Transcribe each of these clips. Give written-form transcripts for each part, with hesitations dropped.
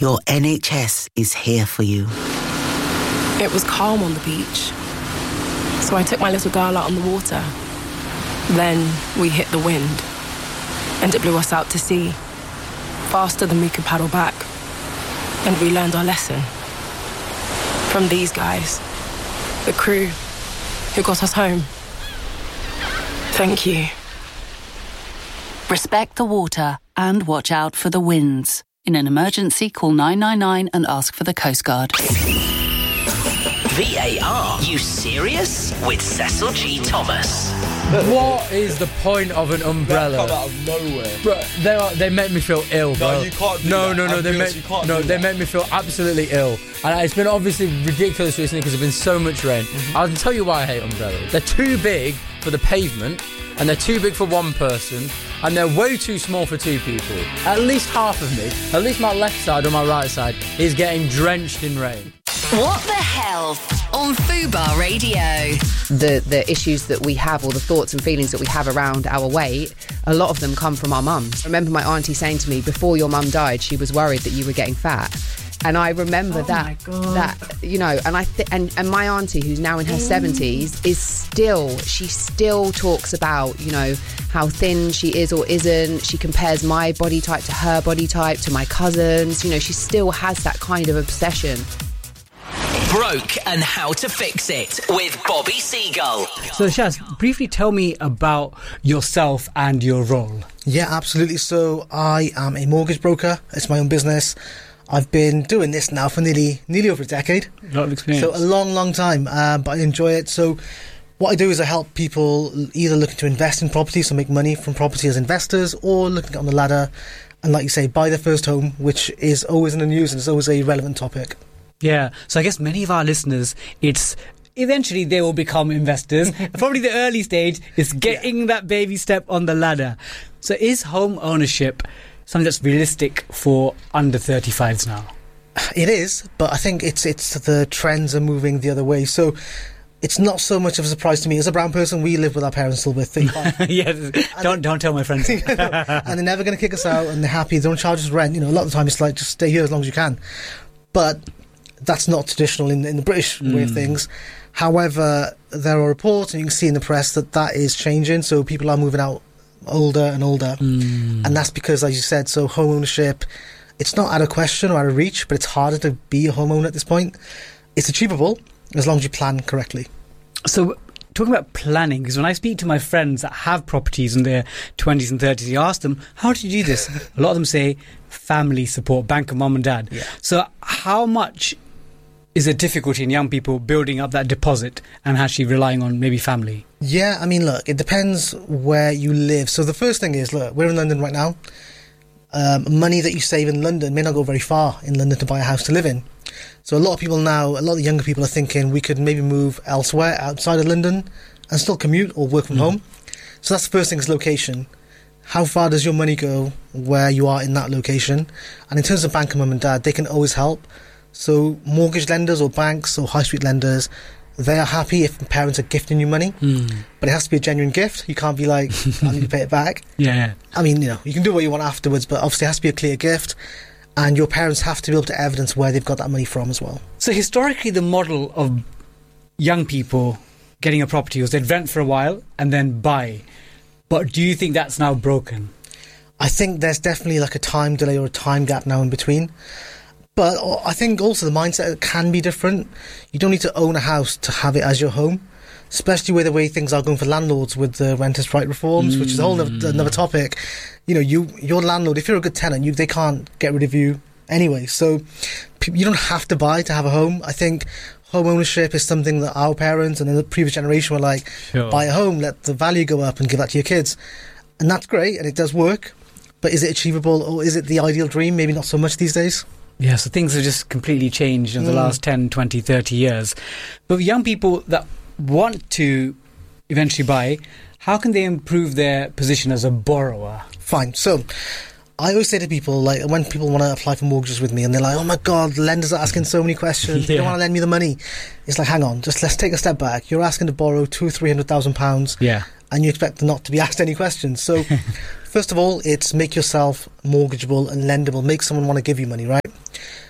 your NHS is here for you. It was calm on the beach, so I took my little girl out on the water. Then we hit the wind, and it blew us out to sea, faster than we could paddle back. And we learned our lesson from these guys, the crew who got us home. Thank you. Respect the water and watch out for the winds. In an emergency, call 999 and ask for the Coast Guard. VAR, you serious? With Cecil G. Thomas. What is the point of an umbrella? That come out of nowhere. Bro, they make me feel ill, bro. No, you can't do no, that. No, they make me feel absolutely ill. And it's been obviously ridiculous recently because there's been so much rain. I'll tell you why I hate umbrellas. They're too big for the pavement, and they're too big for one person, and they're way too small for two people. At least half of me, at least my left side or my right side, is getting drenched in rain. What the Health on Fubar Radio. The issues that we have, or the thoughts and feelings that we have around our weight, a lot of them come from our mums. I remember my auntie saying to me, before your mum died, she was worried that you were getting fat. And I remember that, you know, and and my auntie, who's now in her 70s, she still talks about, you know, how thin she is or isn't. She compares my body type to her body type, to my cousins. You know, she still has that kind of obsession. Broke and how to fix it with Bobby Seagull. So Shaz, briefly tell me about yourself and your role. Yeah, absolutely. So I am a mortgage broker. It's my own business. I've been doing this now for nearly over a decade. A lot of experience. So a long time, but I enjoy it. So what I do is I help people either looking to invest in property, so make money from property as investors, or looking on the ladder and, like you say, buy their first home, which is always in the news and it's always a relevant topic. Yeah, so I guess many of our listeners, it's eventually they will become investors. Probably the early stage is getting that baby step on the ladder. So is home ownership something that's realistic for under 35s now? It is, but I think it's the trends are moving the other way. So it's not so much of a surprise to me. As a brown person, we live with our parents till we're 35. Yes, don't tell my friends. And they're never going to kick us out, and they're happy. They don't charge us rent. You know, a lot of the time it's like, just stay here as long as you can. But that's not traditional in the British way of things. However, there are reports, and you can see in the press that is changing. So people are moving out older and older. And that's because, as you said, so home ownership, it's not out of question or out of reach, but it's harder to be a homeowner at this point. It's achievable as long as you plan correctly. So talking about planning, because when I speak to my friends that have properties in their 20s and 30s, you ask them, how do you do this? A lot of them say family support, bank of mum and dad. Yeah. So how much is there difficulty in young people building up that deposit and actually relying on maybe family? Yeah, I mean, look, it depends where you live. So the first thing is, look, we're in London right now. Money that you save in London may not go very far in London to buy a house to live in. So a lot of people now, a lot of younger people are thinking we could maybe move elsewhere outside of London and still commute or work from home. So that's the first thing, is location. How far does your money go where you are in that location? And in terms of bank and mum and dad, they can always help. So mortgage lenders or banks or high street lenders, they are happy if parents are gifting you money, but it has to be a genuine gift. You can't be like, I need to pay it back. Yeah. I mean, you know, you can do what you want afterwards, but obviously it has to be a clear gift, and your parents have to be able to evidence where they've got that money from as well. So historically, the model of young people getting a property was they'd rent for a while and then buy. But do you think that's now broken? I think there's definitely like a time delay or a time gap now in between. But I think also the mindset can be different. You don't need to own a house to have it as your home, especially with the way things are going for landlords with the renters' right reforms, which is a whole another topic. You know, your landlord, if you're a good tenant, they can't get rid of you anyway. So you don't have to buy to have a home. I think home ownership is something that our parents and the previous generation were like, buy a home, let the value go up and give that to your kids. And that's great, and it does work. But is it achievable, or is it the ideal dream? Maybe not so much these days. Yeah, so things have just completely changed in the last 10, 20, 30 years. But young people that want to eventually buy, how can they improve their position as a borrower? Fine. So I always say to people, like, when people want to apply for mortgages with me and they're like, oh my God, lenders are asking so many questions. They don't want to lend me the money. It's like, hang on, just let's take a step back. You're asking to borrow £200,000-300,000. Yeah. And you expect not to be asked any questions. So first of all, it's make yourself mortgageable and lendable. Make someone want to give you money, right?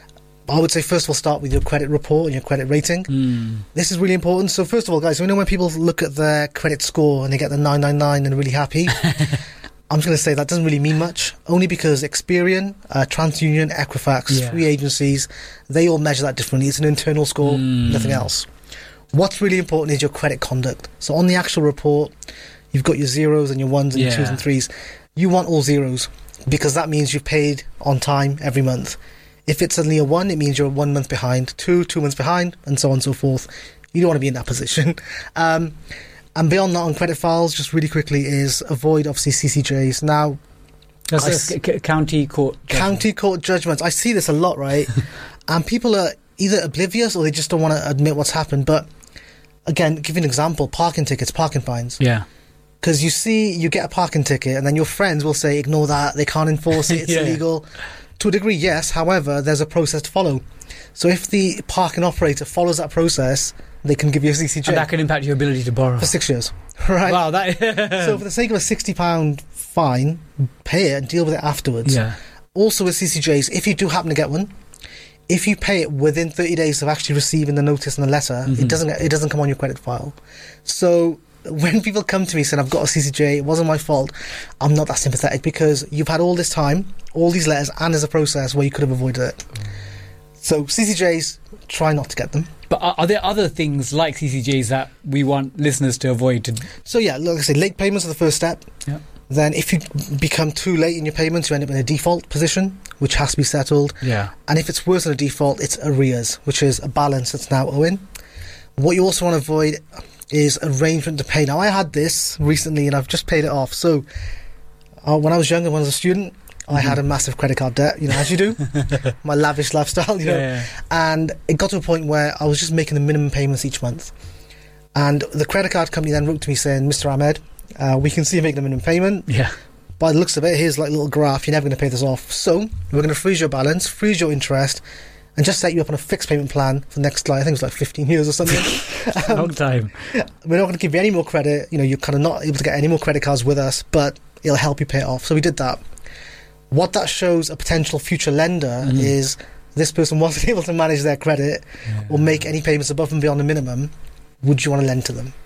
I would say, first of all, start with your credit report and your credit rating. This is really important. So first of all, guys, we know when people look at their credit score and they get the 999 and they're really happy, I'm just going to say that doesn't really mean much, only because Experian, TransUnion, Equifax, free agencies, they all measure that differently. It's an internal score, nothing else. What's really important is your credit conduct. So on the actual report, you've got your zeros and your ones and your twos and threes. You want all zeros, because that means you've paid on time every month. If it's only a 1, it means you're 1 month behind, 2 months behind, and so on and so forth. You don't want to be in that position. And beyond that, on credit files, just really quickly, is avoid, obviously, CCJs. Now, that's county court judgments. County court judgments. I see this a lot, right? And people are either oblivious or they just don't want to admit what's happened. But again, give you an example, parking tickets, parking fines. Yeah. Because you get a parking ticket and then your friends will say, ignore that, they can't enforce it, it's illegal. To a degree, yes. However, there's a process to follow. So if the parking operator follows that process, they can give you a CCJ. And that can impact your ability to borrow. For 6 years. Right? Wow. So for the sake of a £60 fine, pay it and deal with it afterwards. Yeah. Also with CCJs, if you do happen to get one, if you pay it within 30 days of actually receiving the notice and the letter, it doesn't come on your credit file. So when people come to me saying, I've got a CCJ, it wasn't my fault, I'm not that sympathetic, because you've had all this time, all these letters, and there's a process where you could have avoided it. So CCJs, try not to get them. But are there other things like CCJs that we want listeners to avoid? So yeah, like I say, late payments are the first step. Yeah. Then if you become too late in your payments, you end up in a default position, which has to be settled. Yeah. And if it's worse than a default, it's arrears, which is a balance that's now owing. What you also want to avoid is arrangement to pay. Now, I had this recently and I've just paid it off. So when I was younger, when I was a student, I had a massive credit card debt, as you do. My lavish lifestyle, Yeah. And it got to a point where I was just making the minimum payments each month. And the credit card company then wrote to me saying, Mr. Ahmed, we can see you making the minimum payment. Yeah. By the looks of it, here's like a little graph, you're never going to pay this off. So we're going to freeze your balance, freeze your interest, and just set you up on a fixed payment plan for the next, I think it was like 15 years or something. Long time. We're not going to give you any more credit. You're kind of not able to get any more credit cards with us, but it'll help you pay it off. So we did that. What that shows a potential future lender is this person wasn't able to manage their credit or make any payments above and beyond the minimum. Would you want to lend to them?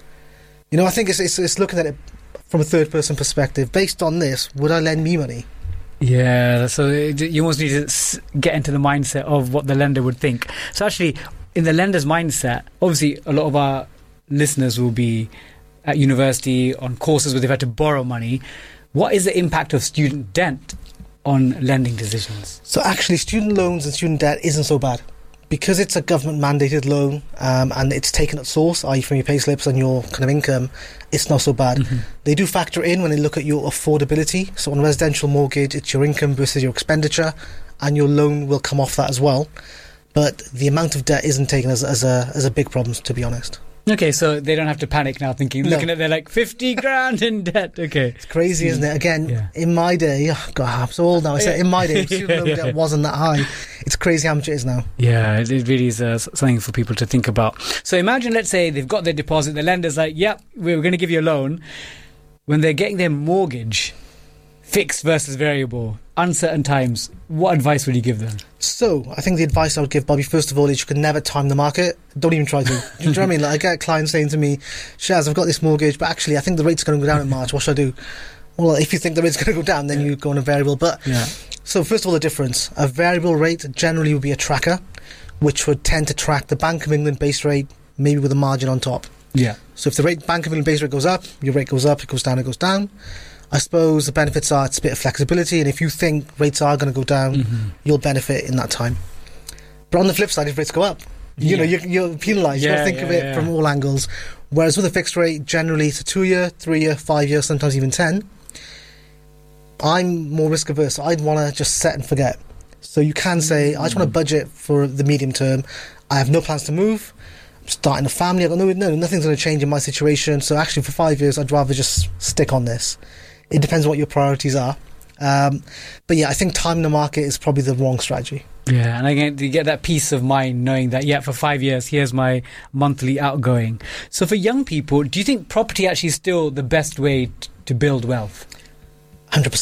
I think it's looking at it from a third-person perspective. Based on this, would I lend me money? Yeah, so you almost need to get into the mindset of what the lender would think. So actually, in the lender's mindset, obviously a lot of our listeners will be at university on courses where they've had to borrow money. What is the impact of student debt on lending decisions? So actually, student loans and student debt isn't so bad. Because it's a government-mandated loan and it's taken at source, i.e. from your pay slips and your kind of income, it's not so bad. They do factor in when they look at your affordability. So on a residential mortgage, it's your income versus your expenditure, and your loan will come off that as well. But the amount of debt isn't taken as a big problem, to be honest. Okay, so they don't have to panic now looking at their 50 grand in debt. Okay. It's crazy, isn't it? Again, in my day, God, I'm so old now. I say in my day, student loan debt wasn't that high. It's crazy how much it is now. Yeah, it really is something for people to think about. So imagine, let's say they've got their deposit, the lender's like, yep, we're going to give you a loan. When they're getting their mortgage, fixed versus variable, uncertain times, what advice would you give them? So, I think the advice I would give, Bobby, first of all, is you can never time the market. Don't even try to. Do you know what I mean? Like, I get clients saying to me, Shaz, I've got this mortgage, but actually I think the rate's going to go down in March. What should I do? Well, if you think the rate's going to go down, then you go on a variable. But So, first of all, the difference. A variable rate generally would be a tracker, which would tend to track the Bank of England base rate, maybe with a margin on top. Yeah. So, if the Bank of England base rate goes up, your rate goes up, it goes down, it goes down. I suppose the benefits are it's a bit of flexibility, and if you think rates are going to go down, you'll benefit in that time. But on the flip side, if rates go up, you're penalised. You've got to think of it from all angles. Whereas with a fixed rate, generally it's a 2-year, 3-year, 5-year, sometimes even 10. I'm more risk averse. I'd want to just set and forget. So you can say, I just want to budget for the medium term. I have no plans to move. I'm starting a family. I've got nothing's going to change in my situation. So actually for 5 years, I'd rather just stick on this. It depends what your priorities are. But yeah, I think timing the market is probably the wrong strategy. Yeah, and again, you get that peace of mind knowing that, for 5 years, here's my monthly outgoing. So for young people, do you think property actually is still the best way to build wealth? 100%.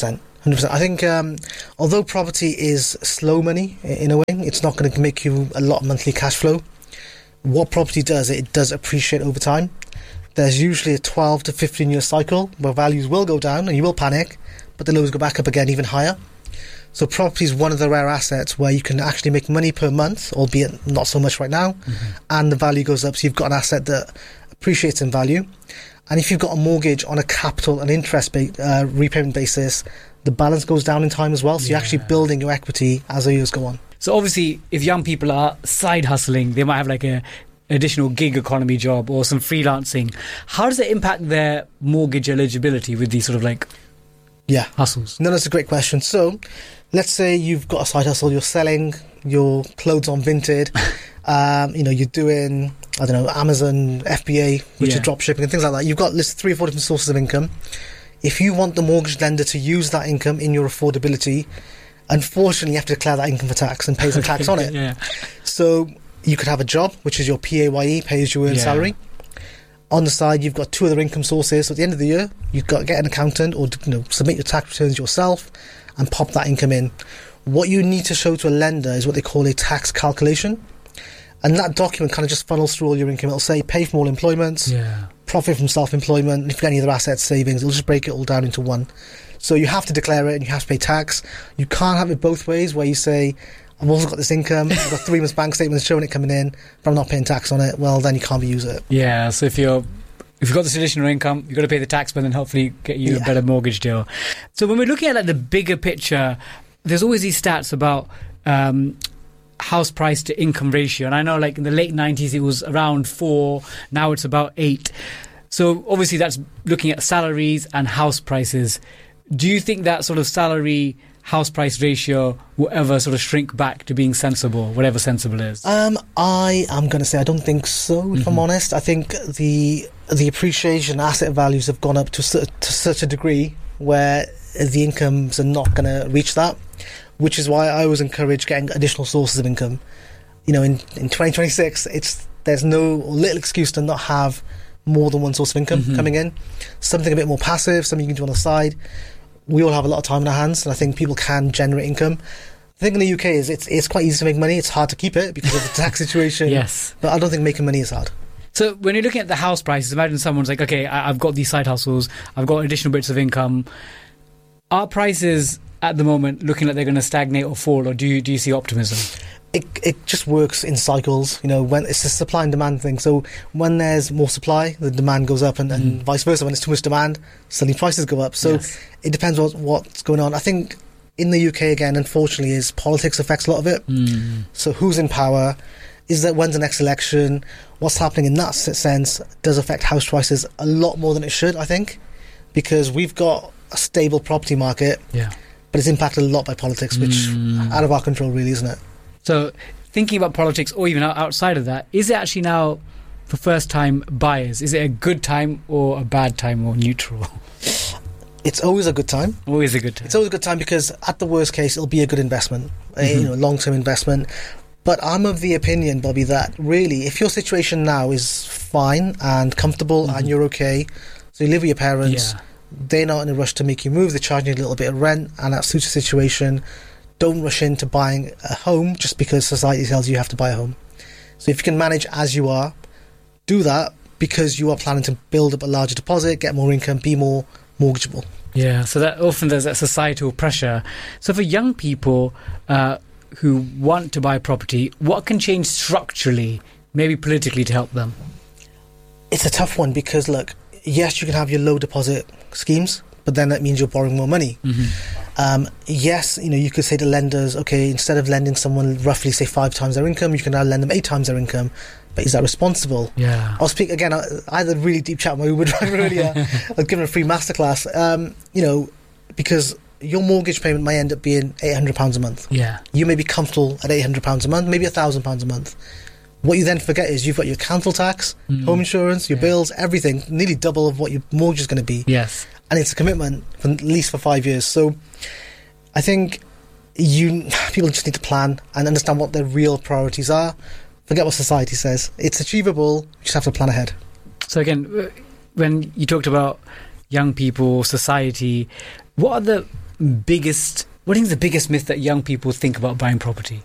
100%. I think although property is slow money in a way, it's not going to make you a lot of monthly cash flow. What property does, it does appreciate over time. There's usually a 12 to 15 year cycle where values will go down and you will panic, but they'll always go back up again even higher. So property is one of the rare assets where you can actually make money per month, albeit not so much right now, and the value goes up. So you've got an asset that appreciates in value. And if you've got a mortgage on a capital and interest repayment basis, the balance goes down in time as well. So you're actually building your equity as the years go on. So obviously, if young people are side hustling, they might have like a additional gig economy job or some freelancing. How does it impact their mortgage eligibility with these sort of like hustles? No, that's a great question. So let's say you've got a side hustle, you're selling your clothes on Vinted, you're doing, I don't know, Amazon FBA, which is drop shipping and things like that. You've got listed 3 or 4 different sources of income. If you want the mortgage lender to use that income in your affordability, unfortunately you have to declare that income for tax and pay some tax on it. So you could have a job, which is your PAYE, pay as you earn salary. On the side, you've got 2 other income sources. So at the end of the year, you've got to get an accountant or submit your tax returns yourself and pop that income in. What you need to show to a lender is what they call a tax calculation. And that document kind of just funnels through all your income. It'll say pay from all employments, profit from self-employment, and if you've got any other assets, savings, it'll just break it all down into one. So you have to declare it and you have to pay tax. You can't have it both ways where you say, I've also got this income, I've got 3 months bank statements showing it coming in, but I'm not paying tax on it. Well, then you can't use it. Yeah, so if you've got this additional income, you've got to pay the tax, but then hopefully get you a better mortgage deal. So when we're looking at like the bigger picture, there's always these stats about house price to income ratio. And I know like in the late 90s, it was around 4. Now it's about 8. So obviously that's looking at salaries and house prices. Do you think that sort of salary house price ratio will ever sort of shrink back to being sensible, whatever sensible is? I am going to say I don't think so, if I'm honest. I think the appreciation asset values have gone up to such a degree where the incomes are not going to reach that, which is why I always encourage getting additional sources of income. In 2026, there's no little excuse to not have more than one source of income coming in. Something a bit more passive, something you can do on the side. We all have a lot of time in our hands, and I think people can generate income. The thing in the UK is it's quite easy to make money. It's hard to keep it because of the tax situation. But I don't think making money is hard. So when you're looking at the house prices, imagine someone's like, okay, I've got these side hustles, I've got additional bits of income. Are prices at the moment looking like they're going to stagnate or fall, or do you see optimism? It just works in cycles, when it's a supply and demand thing. So when there's more supply, the demand goes up, and vice versa. When there's too much demand, suddenly prices go up. So it depends what's going on. I think in the UK, again, unfortunately, is politics affects a lot of it. So who's in power? Is that when's the next election? What's happening in that sense does affect house prices a lot more than it should, I think, because we've got a stable property market, but it's impacted a lot by politics, which out of our control, really, isn't it? So thinking about politics, or even outside of that, is it actually now for first-time buyers? Is it a good time or a bad time or neutral? It's always a good time. Always a good time. It's always a good time because at the worst case, it'll be a good investment, a long-term investment. But I'm of the opinion, Bobby, that really, if your situation now is fine and comfortable and you're okay, so you live with your parents, they're not in a rush to make you move, they're charging you a little bit of rent, and that suits the situation. Don't rush into buying a home just because society tells you have to buy a home. So if you can manage as you are, do that because you are planning to build up a larger deposit, get more income, be more mortgageable. Yeah, so that often there's that societal pressure. So for young people who want to buy property, what can change structurally, maybe politically, to help them? It's a tough one because, look, yes, you can have your low deposit schemes, but then that means you're borrowing more money. Yes, you could say to lenders, okay, instead of lending someone roughly, say, 5 times their income, you can now lend them 8 times their income. But is that responsible? I'll speak again. I had a really deep chat with my Uber driver earlier. I was given a free masterclass. Because your mortgage payment may end up being £800 a month. You may be comfortable at £800 a month, maybe £1,000 a month. What you then forget is you've got your council tax, home insurance, your bills, everything, nearly double of what your mortgage is going to be. And it's a commitment for at least for 5 years. So I think people just need to plan and understand what their real priorities are. Forget what society says. It's achievable. You just have to plan ahead. So again, when you talked about young people, society, what are the biggest myth that young people think about buying property?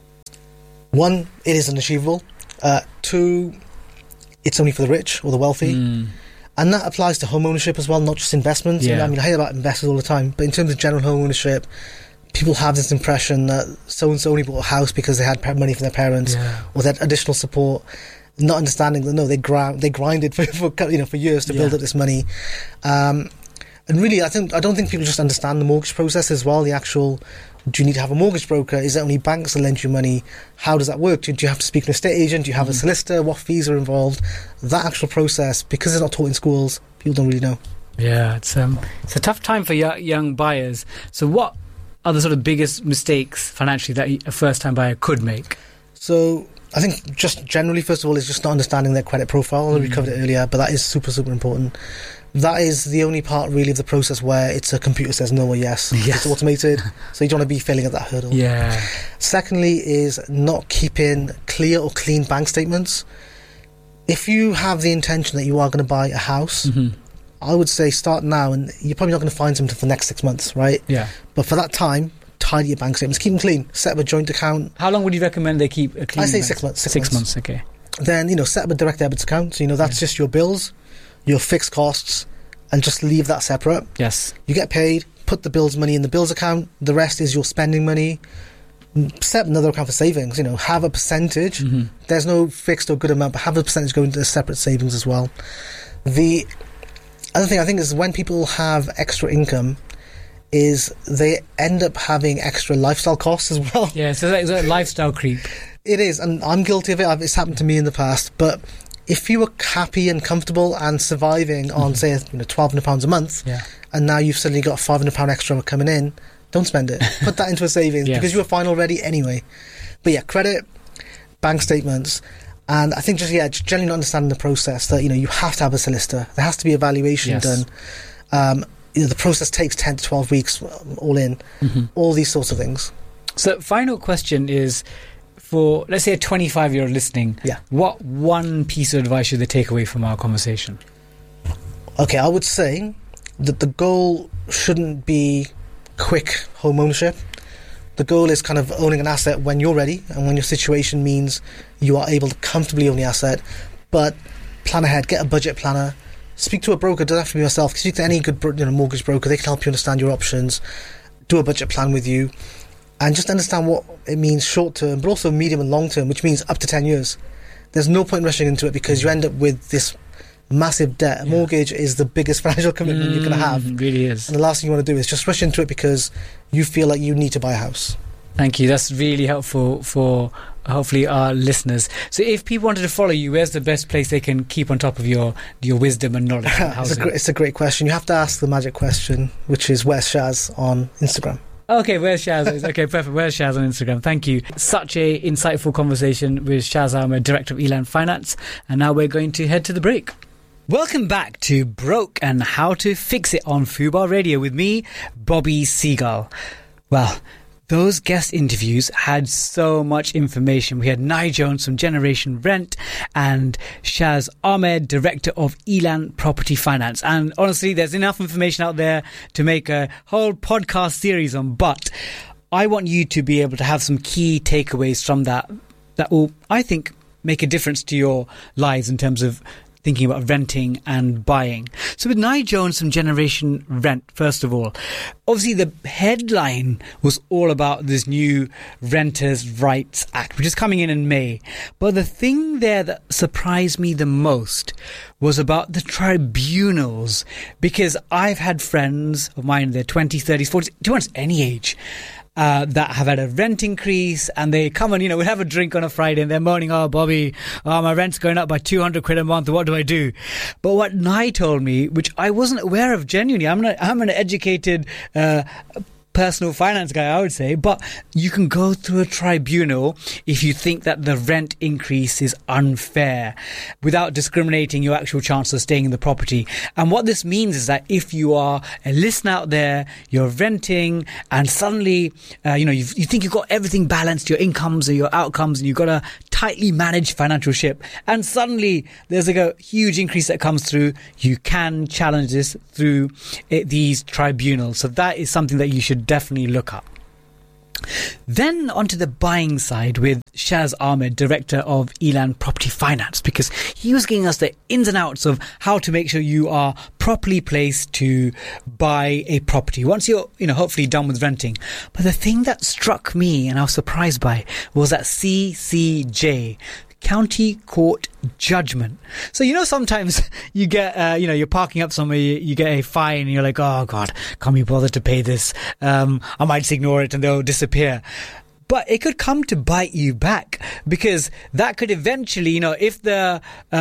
One, it is unachievable. Two, it's only for the rich or the wealthy. And that applies to home ownership as well, not just investments. Yeah. I mean, I hear about investors all the time, but in terms of general home ownership, people have this impression that so-and-so only bought a house because they had money from their parents or they had additional support, not understanding that, no, they grinded for years to build up this money. And really, I don't think people just understand the mortgage process as well, the actual... Do you need to have a mortgage broker? Is it only banks that lend you money? How does that work? Do you have to speak to an estate agent? Do you have a solicitor? What fees are involved? That actual process, because it's not taught in schools, people don't really know. Yeah, it's a tough time for young buyers. So what are the sort of biggest mistakes financially that a first-time buyer could make? So I think just generally, first of all, is just not understanding their credit profile. We covered it earlier, but that is super, super important. That is the only part really of the process where it's a computer says no or yes. It's automated, so you don't want to be failing at that hurdle. Yeah. Secondly is not keeping clear or clean bank statements. If you have the intention that you are going to buy a house, I would say start now, and you're probably not going to find something for the next 6 months, right? Yeah. But for that time, tidy your bank statements, keep them clean, set up a joint account. How long would you recommend they keep a clean? I say bank? 6 months. 6 months, okay. Then, set up a direct debits account. So, that's just your bills, your fixed costs, and just leave that separate. Yes. You get paid, put the bills money in the bills account, the rest is your spending money. Set up another account for savings, have a percentage. There's no fixed or good amount, but have a percentage go into the separate savings as well. The other thing I think is when people have extra income, is they end up having extra lifestyle costs as well. Yeah, so it's a lifestyle creep. It is, and I'm guilty of it. It's happened to me in the past, but if you were happy and comfortable and surviving on, say, £1,200 a month, and now you've suddenly got £500 extra coming in, don't spend it. Put that into a savings because you were fine already anyway. But credit, bank statements, and I think just generally not understanding the process that, you have to have a solicitor. There has to be a valuation done. The process takes 10 to 12 weeks all in, all these sorts of things. So final question is, for, let's say, a 25-year-old listening, what one piece of advice should they take away from our conversation? Okay, I would say that the goal shouldn't be quick home ownership. The goal is kind of owning an asset when you're ready and when your situation means you are able to comfortably own the asset. But plan ahead, get a budget planner, speak to a broker. It doesn't have to be yourself. Speak to any good mortgage broker. They can help you understand your options, do a budget plan with you, and just understand what it means short term, but also medium and long term, which means up to 10 years. There's no point rushing into it because you end up with this massive debt. A mortgage is the biggest financial commitment you're going to have. It really is. And the last thing you want to do is just rush into it because you feel like you need to buy a house. Thank you. That's really helpful for hopefully our listeners. So if people wanted to follow you, where's the best place they can keep on top of your wisdom and knowledge? It's a great question. You have to ask the magic question, which is where's Shaz on Instagram? Okay, where's Shaz? Okay, perfect. Where's Shaz on Instagram? Thank you. Such a insightful conversation with Shaz Ahmed, Director of Elan Finance. And now we're going to head to the break. Welcome back to Broke and How to Fix It on Fubar Radio with me, Bobby Seagull. Well, those guest interviews had so much information. We had Nye Jones from Generation Rent and Shaz Ahmed, Director of Elan Property Finance. And honestly, there's enough information out there to make a whole podcast series on. But I want you to be able to have some key takeaways from that will, I think, make a difference to your lives in terms of thinking about renting and buying. So with Nye Jones from Generation Rent, first of all, obviously the headline was all about this new Renters' Rights Act, which is coming in May. But the thing there that surprised me the most was about the tribunals, because I've had friends of mine in their 20s, 30s, 40s, to be honest, any age, that have had a rent increase, and they come and, we have a drink on a Friday and they're moaning, oh, Bobby, my rent's going up by 200 quid a month. What do I do? But what Nye told me, which I wasn't aware of genuinely, I'm an educated, personal finance guy, I would say, but you can go through a tribunal if you think that the rent increase is unfair without discriminating your actual chance of staying in the property. And what this means is that if you are a listener out there, you're renting, and suddenly you think you've got everything balanced, your incomes or your outcomes, and you've got a tightly managed financial ship, and suddenly there's like a huge increase that comes through, you can challenge this through these tribunals. So that is something that you should definitely look up. Then onto the buying side with Shaz Ahmed, director of Elan Property Finance, because he was giving us the ins and outs of how to make sure you are properly placed to buy a property once you're, hopefully done with renting. But the thing that struck me and I was surprised by was that CCJ, County Court Judgment. So, sometimes you get, you're parking up somewhere, you get a fine and you're like, oh God, can't be bothered to pay this. I might just ignore it and they'll disappear. But it could come to bite you back, because that could eventually, if the,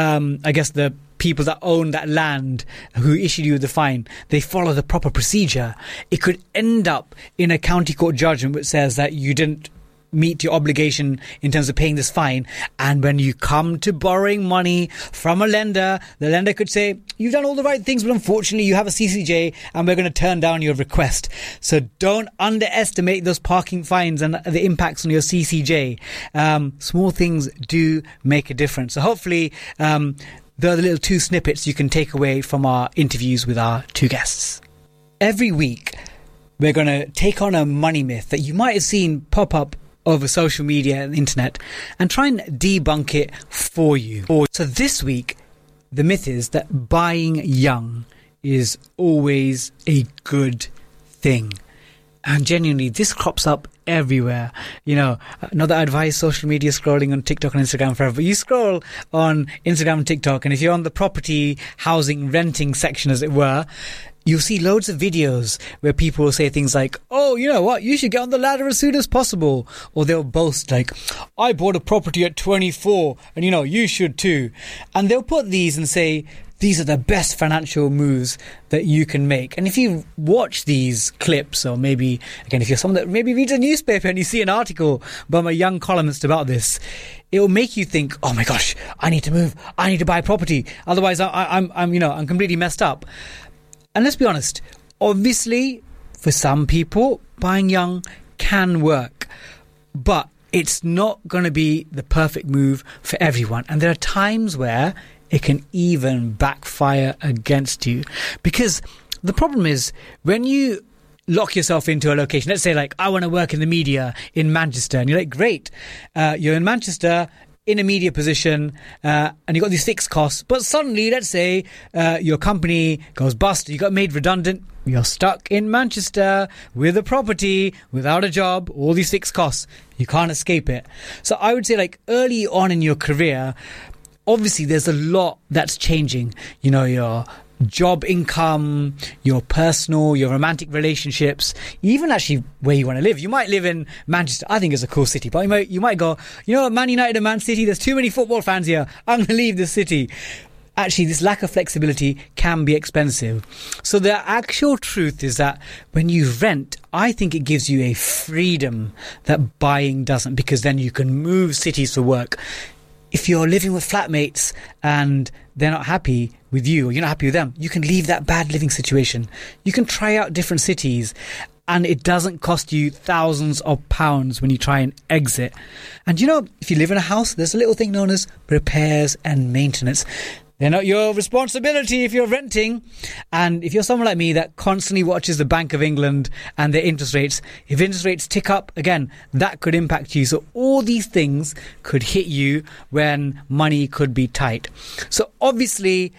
the people that own that land who issued you the fine, they follow the proper procedure, it could end up in a county court judgment which says that you didn't meet your obligation in terms of paying this fine. And when you come to borrowing money from a lender, the lender could say, you've done all the right things, but unfortunately you have a CCJ and we're going to turn down your request. So don't underestimate those parking fines and the impacts on your CCJ. Small things do make a difference. So hopefully, there are the little 2 snippets you can take away from our interviews with our 2 guests. Every week, we're going to take on a money myth that you might have seen pop up over social media and the internet and try and debunk it for you. So this week, the myth is that buying young is always a good thing. And genuinely, this crops up everywhere. Not that I advise social media scrolling on TikTok and Instagram forever, but you scroll on Instagram and TikTok, and if you're on the property, housing, renting section, as it were, you'll see loads of videos where people will say things like, oh, you know what, you should get on the ladder as soon as possible. Or they'll boast like, I bought a property at 24 and, you should too. And they'll put these and say, these are the best financial moves that you can make. And if you watch these clips, or maybe, again, if you're someone that maybe reads a newspaper and you see an article by a young columnist about this, it will make you think, oh my gosh, I need to move. I need to buy property. Otherwise, I'm completely messed up. And let's be honest, obviously, for some people, buying young can work, but it's not going to be the perfect move for everyone. And there are times where it can even backfire against you. Because the problem is, when you lock yourself into a location, let's say like, I want to work in the media in Manchester, and you're like, great, you're in Manchester, in a media position, and you've got these fixed costs, but suddenly, let's say, your company goes bust, you got made redundant, you're stuck in Manchester with a property, without a job, all these fixed costs, you can't escape it. So I would say, like, early on in your career, obviously there's a lot that's changing. Your job income, your personal, your romantic relationships, even actually where you want to live. You might live in Manchester. I think it's a cool city, but you might go, Man United and Man City, there's too many football fans here, I'm going to leave the city. Actually, this lack of flexibility can be expensive. So the actual truth is that when you rent, I think it gives you a freedom that buying doesn't, because then you can move cities for work. If you're living with flatmates and they're not happy with you, or you're not happy with them, you can leave that bad living situation. You can try out different cities, and it doesn't cost you thousands of pounds when you try and exit. And if you live in a house, there's a little thing known as repairs and maintenance. They're not your responsibility if you're renting. And if you're someone like me that constantly watches the Bank of England and their interest rates, if interest rates tick up, again, that could impact you. So all these things could hit you when money could be tight. So obviously,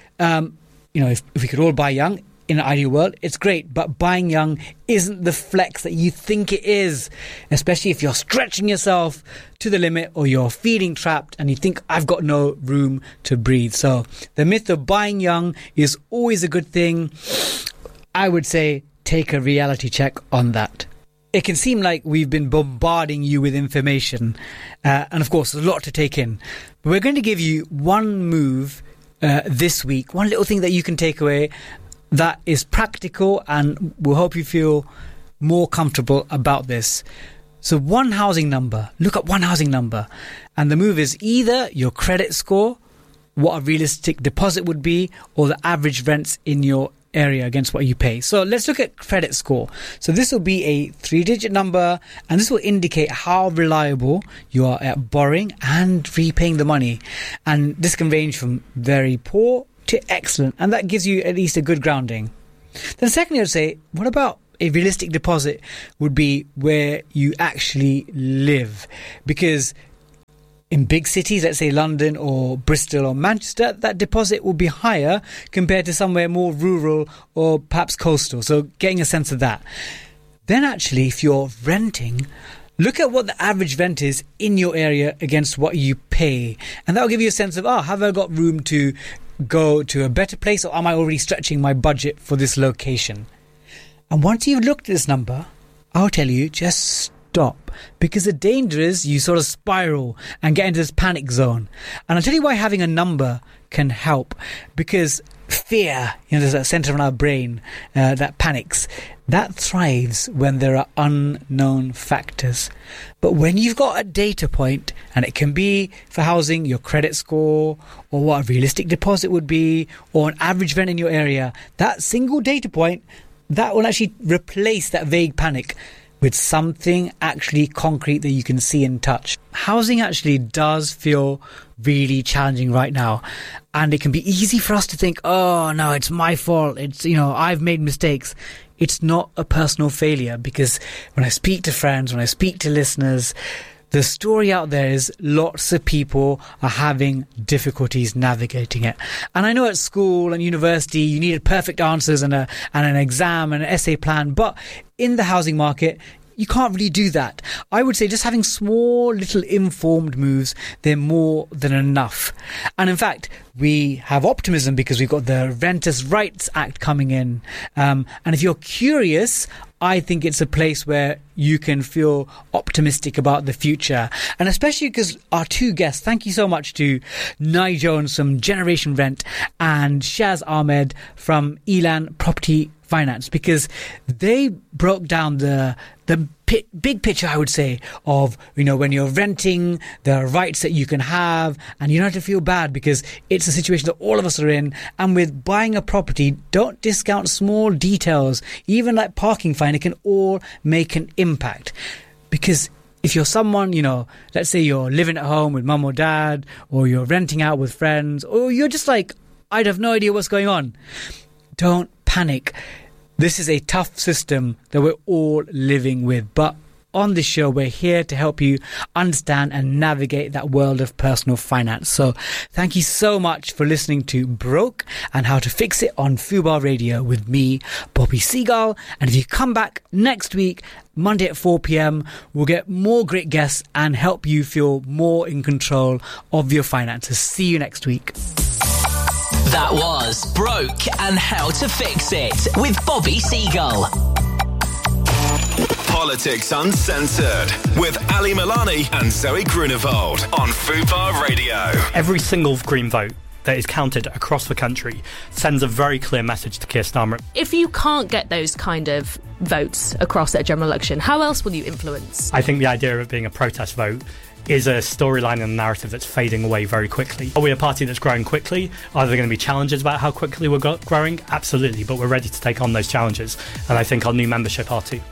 if we could all buy young, in an ideal world, it's great, but buying young isn't the flex that you think it is, especially if you're stretching yourself to the limit or you're feeling trapped and you think, I've got no room to breathe. So the myth of buying young is always a good thing. I would say take a reality check on that. It can seem like we've been bombarding you with information, and of course, there's a lot to take in. But we're going to give you one move this week, one little thing that you can take away that is practical and will help you feel more comfortable about this. So one housing number, look up one housing number, and the move is either your credit score, what a realistic deposit would be, or the average rents in your area against what you pay. So let's look at credit score. So this will be a 3-digit number, and this will indicate how reliable you are at borrowing and repaying the money. And this can range from very poor to excellent, and that gives you at least a good grounding. Then secondly, I'd say, what about a realistic deposit would be where you actually live? Because in big cities, let's say London or Bristol or Manchester, that deposit will be higher compared to somewhere more rural or perhaps coastal. So getting a sense of that. Then actually, if you're renting, look at what the average rent is in your area against what you pay. And that will give you a sense of, have I got room to go to a better place, or am I already stretching my budget for this location? And once you've looked at this number, I'll tell you, just stop, because the danger is you sort of spiral and get into this panic zone. And I'll tell you why having a number can help, because fear, there's a center in our brain that panics, that thrives when there are unknown factors. But when you've got a data point, and it can be for housing, your credit score, or what a realistic deposit would be, or an average rent in your area, that single data point, that will actually replace that vague panic with something actually concrete that you can see and touch. Housing actually does feel really challenging right now. And it can be easy for us to think, oh no, it's my fault. It's, I've made mistakes. It's not a personal failure, because when I speak to friends, when I speak to listeners, the story out there is lots of people are having difficulties navigating it. And I know at school and university you needed perfect answers and an exam and an essay plan, but in the housing market, you can't really do that. I would say just having small little informed moves, they're more than enough. And in fact, we have optimism because we've got the Renters' Rights Act coming in. And if you're curious, I think it's a place where you can feel optimistic about the future. And especially because our two guests, thank you so much to Nye Jones from Generation Rent and Shaz Ahmed from Elan Property Finance, because they broke down the big picture, I would say, of, when you're renting, the rights that you can have, and you don't have to feel bad because it's a situation that all of us are in. And with buying a property, don't discount small details, even like parking fine. It can all make an impact, because if you're someone, let's say you're living at home with mum or dad, or you're renting out with friends, or you're just like, I'd have no idea what's going on. Don't panic. This is a tough system that we're all living with. But on this show, we're here to help you understand and navigate that world of personal finance. So thank you so much for listening to Broke and How to Fix It on Fubar Radio with me, Bobby Seagull. And if you come back next week, Monday at 4 p.m, we'll get more great guests and help you feel more in control of your finances. See you next week. That was Broke and How to Fix It with Bobby Seagull. Politics Uncensored with Ali Milani and Zoe Grunewald on Fubar Radio. Every single Green vote that is counted across the country sends a very clear message to Keir Starmer. If you can't get those kind of votes across at a general election, how else will you influence? I think the idea of it being a protest vote is a storyline and a narrative that's fading away very quickly. Are we a party that's growing quickly? Are there going to be challenges about how quickly we're growing? Absolutely, but we're ready to take on those challenges, and I think our new membership are too.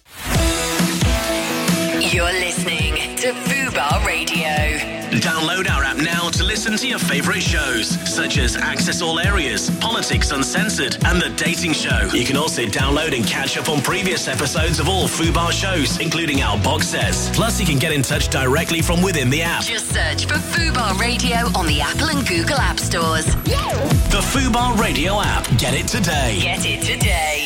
You're listening to Fubar Radio. Download our app now to listen to your favourite shows, such as Access All Areas, Politics Uncensored, and The Dating Show. You can also download and catch up on previous episodes of all Fubar shows, including our box sets. Plus, you can get in touch directly from within the app. Just search for Fubar Radio on the Apple and Google App Stores. The Fubar Radio app. Get it today. Get it today.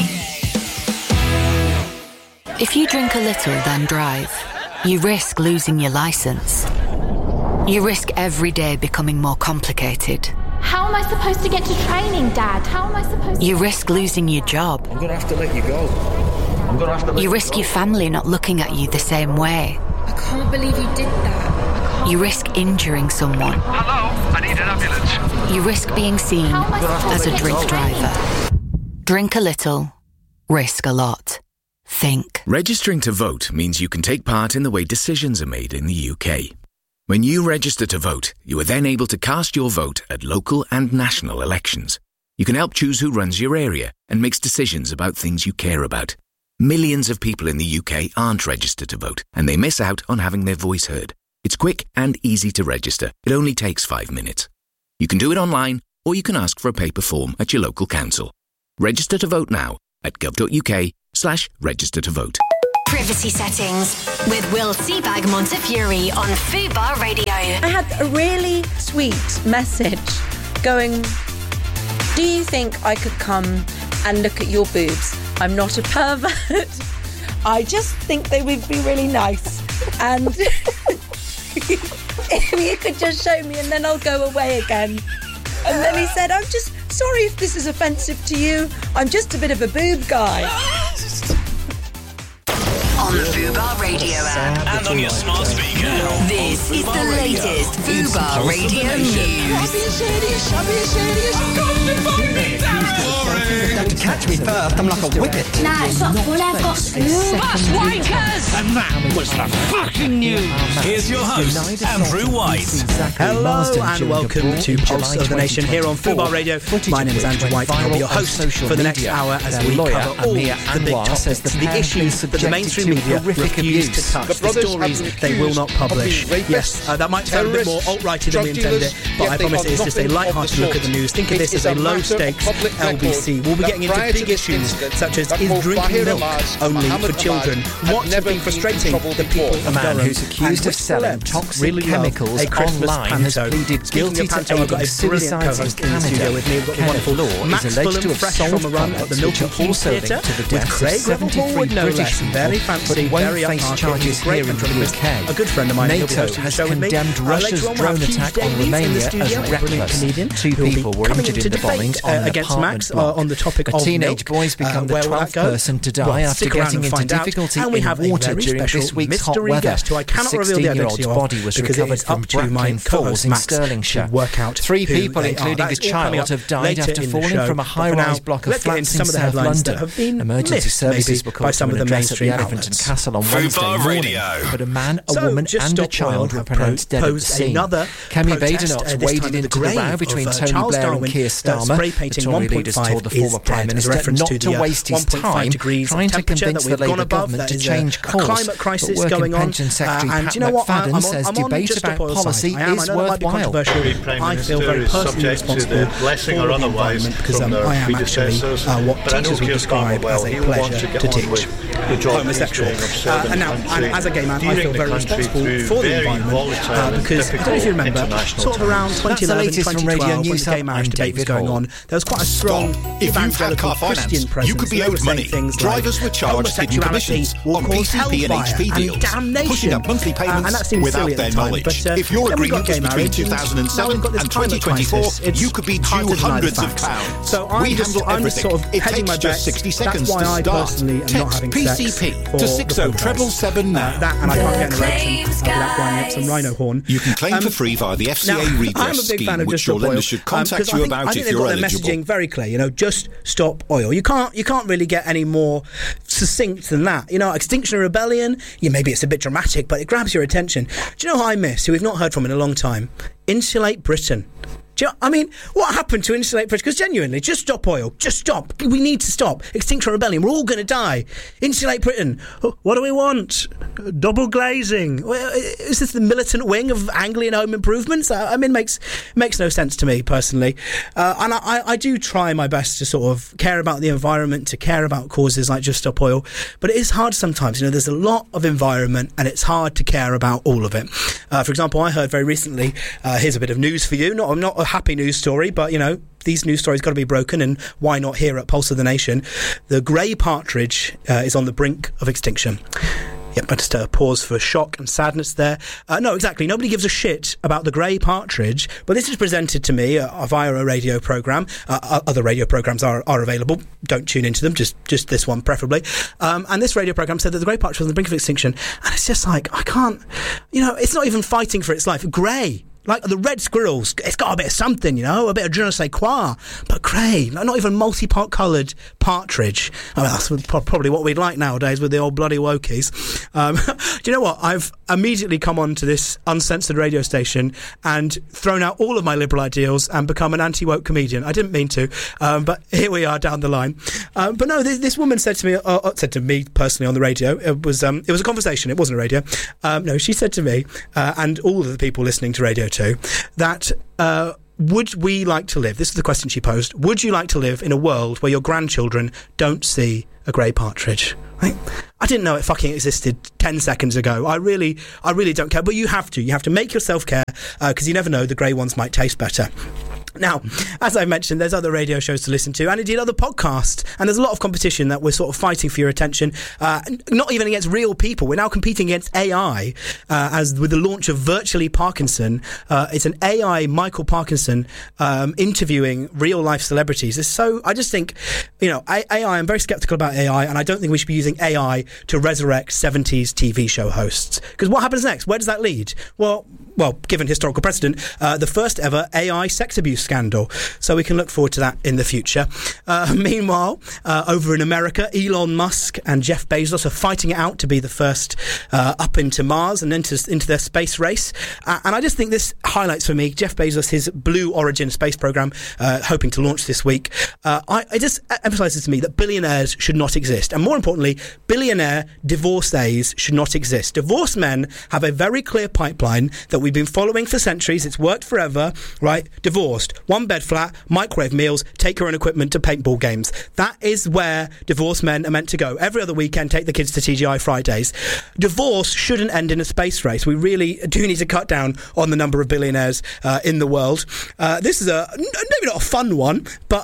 If you drink a little, then drive, you risk losing your licence. You risk every day becoming more complicated. How am I supposed to get to training, Dad? How am I supposed to... You risk losing your job. I'm going to have to let you go. You risk your family not looking at you the same way. I can't believe you did that. You risk injuring someone. Hello, I need an ambulance. You risk being seen as a drink driver. Drink a little, risk a lot. Think. Registering to vote means you can take part in the way decisions are made in the UK. When you register to vote, you are then able to cast your vote at local and national elections. You can help choose who runs your area and makes decisions about things you care about. Millions of people in the UK aren't registered to vote, and they miss out on having their voice heard. It's quick and easy to register. It only takes 5 minutes. You can do it online, or you can ask for a paper form at your local council. Register to vote now at gov.uk/register to vote. Privacy settings with Will Seabag Montefiore on Fubar Radio. I had a really sweet message going, do you think I could come and look at your boobs? I'm not a pervert. I just think they would be really nice. And if you could just show me and then I'll go away again. And then he said, I'm just sorry if this is offensive to you. I'm just a bit of a boob guy. On the Fubar Radio app. And on your smart speaker. This is the latest Fubar Radio news. Catch me first, I'm like a whippet. Nah, it's not full, I've got school. That's wankers! And that was the fucking news. Here's your host, Andrew White. Hello and welcome to Pulse of the Nation here on Fubar Radio. My name is Andrew White and I'll be your host for the next hour as we cover all the big topics, the issues that the mainstream media refuse to touch, the stories they will not publish. Yes, that might sound a bit more alt-righty than we intended, but I promise it is just a light-hearted look at the news. Think of this as a low-stakes LBC. We'll be getting into big issues such as is drinking milk only for children? What has been frustrating the people of Durham? Who's accused of selling toxic chemicals online has pleaded guilty to aiding suicides in Canada. Kenneth Law is alleged to have sold products which are also linked to the deaths of 73 British people, but won't face charges here in the UK. A good friend of mine, NATO has condemned Russia's drone attack on Romania as reckless. 2 people were injured in the bombings on an apartment block. On the topic a teenage boy's become the 12th person to die after getting into difficulty in water during this week's hot weather. A 16-year-old's body was recovered from Brooklyn Falls in Stirlingshire. 3 people, including a child, have died after falling from a high-rise block of flats in South London. Emergency services were called to an address at the Elephant and Castle on Wednesday morning, but a man, a woman and a child were pronounced dead at the scene. Kemi Badenoch waded into the row between Tony Blair and Keir Starmer. The Tory leaders told the former Prime Minister not to waste his time trying to convince the Labour government to change course. But Working Pension Secretary Pat McFadden says debate about policy is worthwhile. I feel very personally responsible for the environment because I am actually what teachers would describe as a pleasure to teach. Homosexual. And now, as a gay man, I feel very responsible for the environment because, I don't know if you remember, sort of around 2011, 2012, when the gay marriage debate was going on, there was quite a strong evangelical Christian presence. You could be owed money. Drivers were charged hidden commissions on PCP and HP deals, pushing up monthly payments without their knowledge. If your agreement was between 2007 and 2024, you could be due hundreds of pounds. So we handle everything. It takes just 60 seconds to start. Text PCP to 60777 now. That and I can't get an erection without grinding up some rhino horn. You can claim for free via the FCA redress scheme, which your lender should contact you about if you're eligible. I think they've got their messaging very clear. Just stop oil. You can't really get any more succinct than that. Extinction Rebellion. Maybe it's a bit dramatic, but it grabs your attention. Do you know who I miss? Who we've not heard from in a long time? Insulate Britain. What happened to Insulate Britain? Because genuinely, just stop oil. Just stop. We need to stop. Extinction Rebellion. We're all going to die. Insulate Britain. What do we want? Double glazing. Is this the militant wing of Anglian home improvements? Makes no sense to me, personally. And I do try my best to sort of care about the environment, to care about causes like Just Stop Oil. But it is hard sometimes. There's a lot of environment and it's hard to care about all of it. For example, I heard very recently, here's a bit of news for you. Not a happy news story, but these news stories got to be broken, and why not here at Pulse of the Nation? The grey partridge is on the brink of extinction. Yep, just a pause for shock and sadness there. No, exactly. Nobody gives a shit about the grey partridge, but this is presented to me via a radio programme. Other radio programmes are available. Don't tune into them, just this one preferably. And this radio programme said that the grey partridge was on the brink of extinction. And it's just like, I can't, it's not even fighting for its life. Grey. Like the Red Squirrels, it's got a bit of something, a bit of je ne sais quoi. But Cray, not even multi-part coloured partridge. I mean, that's probably what we'd like nowadays with the old bloody wokies. Do you know what? I've immediately come on to this uncensored radio station and thrown out all of my liberal ideals and become an anti-woke comedian. I didn't mean to, but here we are down the line. But no, this woman said to me personally on the radio. It was a conversation. It wasn't a radio. No, she said to me and all of the people listening to Radio 2 that. Would we like to live? This is the question she posed. Would you like to live in a world where your grandchildren don't see a grey partridge? Right? I didn't know it fucking existed 10 seconds ago. I really don't care. But you have to. You have to make yourself care because you never know, the grey ones might taste better. Now, as I mentioned, there's other radio shows to listen to and indeed other podcasts, and there's a lot of competition that we're sort of fighting for your attention, not even against real people. We're now competing against AI, as with the launch of Virtually Parkinson. It's an AI Michael Parkinson interviewing real life celebrities. I just think, AI, I'm very sceptical about AI, and I don't think we should be using AI to resurrect 70s TV show hosts. Because what happens next? Where does that lead? Well, given historical precedent, the first ever AI sex abuse scandal. So we can look forward to that in the future. Meanwhile, over in America, Elon Musk and Jeff Bezos are fighting it out to be the first up into Mars and into their space race. And I just think this highlights for me Jeff Bezos, his Blue Origin space program, hoping to launch this week. It just emphasises to me that billionaires should not exist. And more importantly, billionaire divorcees should not exist. Divorced men have a very clear pipeline that we've been following for centuries. It's worked forever, right? Divorced. One bed flat, microwave meals, take your own equipment to paintball games. That is where divorced men are meant to go. Every other weekend, take the kids to TGI Fridays. Divorce shouldn't end in a space race. We really do need to cut down on the number of billionaires in the world. This is maybe not a fun one, but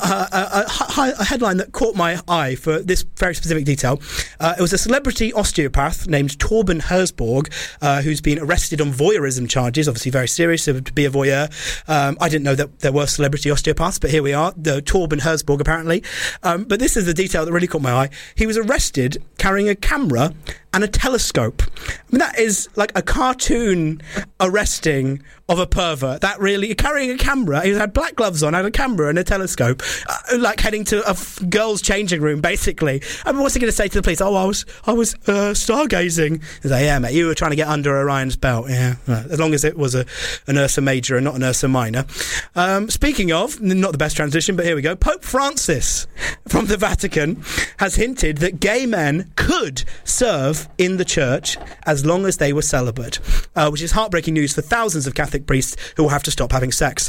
a headline that caught my eye for this very specific detail. It was a celebrity osteopath named Torben Herzberg, who's been arrested on voyeurism charges, obviously very serious to be a voyeur. I didn't know that there were celebrity osteopaths, but here we are, the Torben Herzberg apparently. But this is the detail that really caught my eye. He was arrested carrying a camera and a telescope. I mean, that is like a cartoon arresting of a pervert. That really, carrying a camera, he had black gloves on, had a camera and a telescope, like heading to a girl's changing room, basically. I mean, what's he going to say to the police? Oh, I was stargazing. He's like, yeah, mate, you were trying to get under Orion's belt. Yeah, as long as it was an Ursa Major and not an Ursa Minor. Speaking of, not the best transition, but here we go. Pope Francis from the Vatican has hinted that gay men could serve in the church as long as they were celibate, which is heartbreaking news for thousands of Catholic priests who will have to stop having sex.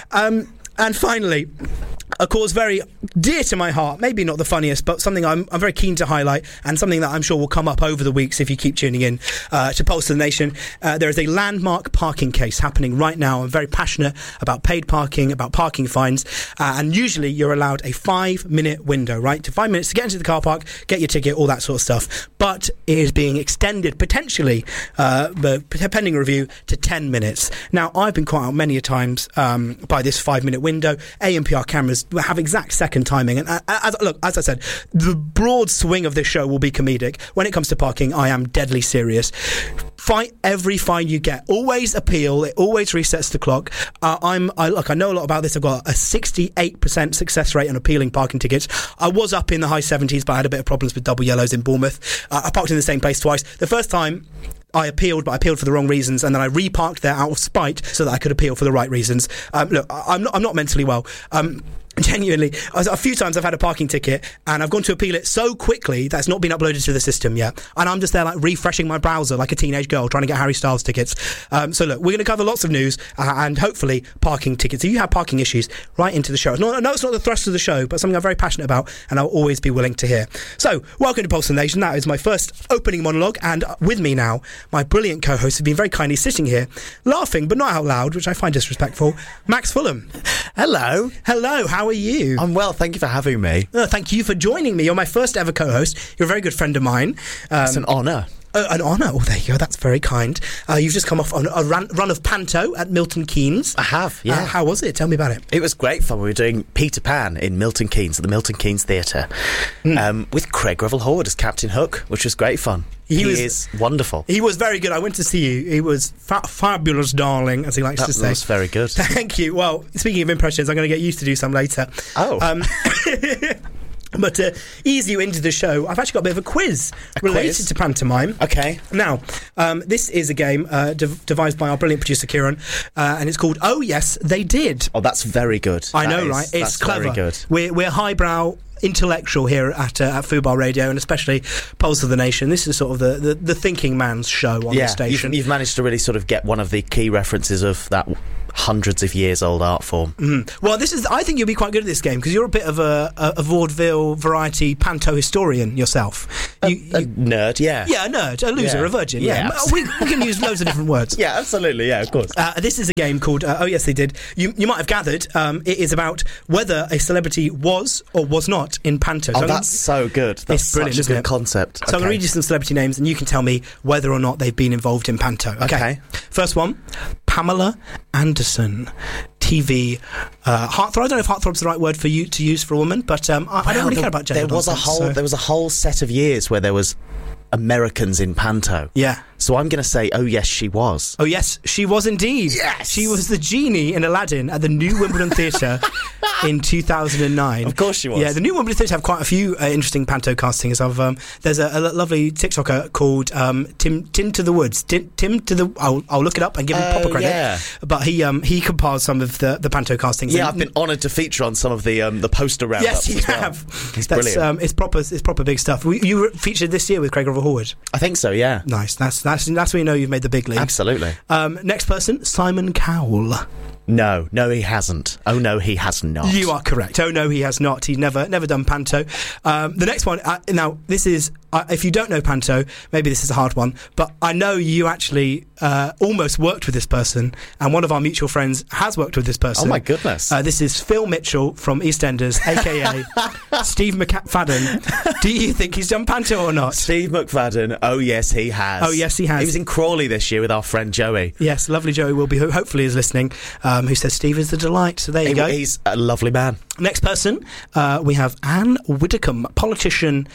And finally, a cause very dear to my heart, maybe not the funniest, but something I'm very keen to highlight, and something that I'm sure will come up over the weeks if you keep tuning in to Pulse of the Nation. There is a landmark parking case happening right now. I'm very passionate about paid parking, about parking fines, and usually you're allowed a 5-minute window, right? To 5 minutes to get into the car park, get your ticket, all that sort of stuff. But it is being extended potentially, pending review, to 10 minutes. Now, I've been caught out many a times by this 5-minute window. ANPR cameras have exact second timing, and as I said, the broad swing of this show will be comedic. When it comes to parking, I am deadly serious. Fight every fine you get. Always appeal. It always resets the clock. I know a lot about this. I've got a 68% success rate on appealing parking tickets. I was up in the high 70s, but I had a bit of problems with double yellows in Bournemouth. I parked in the same place twice. The first time I appealed, but I appealed for the wrong reasons, and then I reparked there out of spite so that I could appeal for the right reasons. Look, I'm not mentally well. Genuinely, a few times I've had a parking ticket and I've gone to appeal it so quickly that it's not been uploaded to the system yet, and I'm just there like refreshing my browser like a teenage girl trying to get Harry Styles tickets. So look, we're going to cover lots of news and hopefully parking tickets. If you have parking issues, write into the show. No, it's not the thrust of the show, but something I'm very passionate about and I'll always be willing to hear. So welcome to Pulse of the Nation. That is my first opening monologue, and with me now, my brilliant co-hosts have been very kindly sitting here laughing but not out loud, which I find disrespectful. Max Fulham. Hello, how are you? I'm well, thank you for having me. Thank you for joining me. You're my first ever co-host. You're a very good friend of mine. It's an honour. An honour. Oh, there you go. That's very kind. You've just come off on a run of Panto at Milton Keynes. I have, yeah. How was it? Tell me about it. It was great fun. We were doing Peter Pan in Milton Keynes at the Milton Keynes Theatre with Craig Revel Horwood as Captain Hook, which was great fun. He is wonderful. He was very good. I went to see you. He was fabulous, darling, as he likes to say. That was very good. Thank you. Well, speaking of impressions, I'm going to get used to do some later. Oh. But to ease you into the show, I've actually got a bit of a quiz related to pantomime. Okay. Now, this is a game devised by our brilliant producer, Kieran, and it's called Oh Yes, They Did. Oh, that's very good. I know, right? It's clever. Very good. We're highbrow, intellectual here at Fubar Radio, and especially Pulse of the Nation. This is sort of the thinking man's show on the station. You've managed to really sort of get one of the key references of that hundreds of years old art form. Well, I think you'll be quite good at this game because you're a bit of a vaudeville variety panto historian yourself. A nerd, yeah. Yeah, a nerd, a loser, a virgin. Yeah, we can use loads of different words. Yeah, absolutely. Yeah, of course. This is a game called Oh Yes They Did. You might have gathered it is about whether a celebrity was or was not in panto. So that's so good. That's brilliant, such a good concept. So I'm going to read you some celebrity names and you can tell me whether or not they've been involved in panto. Okay. First one, Pamela Anderson, TV heartthrob. I don't know if heartthrob's the right word for you to use for a woman, but I don't really care about gender. There was a whole set of years where there was Americans in panto. Yeah. So I'm going to say, oh yes, she was. Oh yes, she was indeed. Yes! She was the genie in Aladdin at the New Wimbledon Theatre in 2009. Of course she was. Yeah, the New Wimbledon Theatre have quite a few interesting panto castings. There's a lovely TikToker called Tim to the Woods. Tim to the... I'll look it up and give him proper credit. Yeah. But he compiled some of the panto castings. Yeah, I've been honoured to feature on some of the poster roundups. Yes, you have. He's brilliant. It's proper big stuff. You were featured this year with Craig Revel Horwood. I think so, yeah. Nice. That's when you know you've made the big league. Absolutely. Next person, Simon Cowell. No, he hasn't. Oh no, he has not. You are correct. Oh no, he has not. He's never done panto. The next one. Now, this is if you don't know panto, maybe this is a hard one, but I know you actually almost worked with this person, and one of our mutual friends has worked with this person. Oh my goodness! This is Phil Mitchell from EastEnders, aka Steve McFadden. Do you think he's done panto or not? Steve McFadden. Oh yes, he has. Oh yes, he has. He was in Crawley this year with our friend Joey. Yes, lovely Joey will be hopefully is listening. Who says Steve is the delight. So there you go. He's a lovely man. Next person, we have Anne Widdecombe, politician